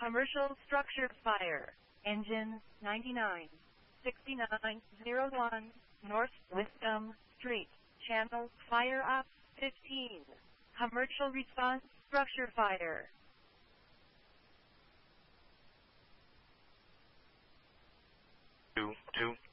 Commercial structure fire. Engine 996901 North Wisdom Street. Channel fire up 15. Commercial response structure fire. 2.